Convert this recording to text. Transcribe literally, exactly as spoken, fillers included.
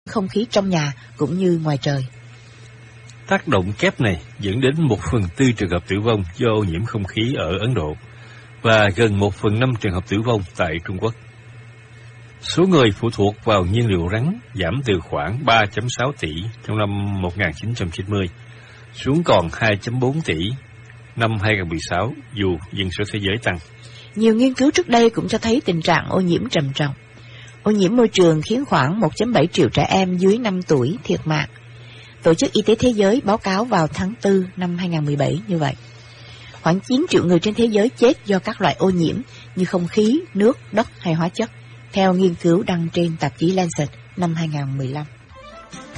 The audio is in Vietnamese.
không khí trong nhà cũng như ngoài trời. Tác động kép này dẫn đến một phần tư trường hợp tử vong do ô nhiễm không khí ở Ấn Độ và gần một phần năm trường hợp tử vong tại Trung Quốc. Số người phụ thuộc vào nhiên liệu rắn giảm từ khoảng ba phẩy sáu tỷ trong năm một nghìn chín trăm chín mươi xuống còn hai phẩy bốn tỷ năm hai nghìn không trăm mười sáu dù dân số thế giới tăng. Nhiều nghiên cứu trước đây cũng cho thấy tình trạng ô nhiễm trầm trọng. Ô nhiễm môi trường khiến khoảng một phẩy bảy triệu trẻ em dưới năm tuổi thiệt mạng. Tổ chức Y tế Thế giới báo cáo vào tháng tư năm hai nghìn không trăm mười bảy như vậy. Khoảng chín triệu người trên thế giới chết do các loại ô nhiễm như không khí, nước, đất hay hóa chất, theo nghiên cứu đăng trên tạp chí Lancet năm hai nghìn không trăm mười lăm.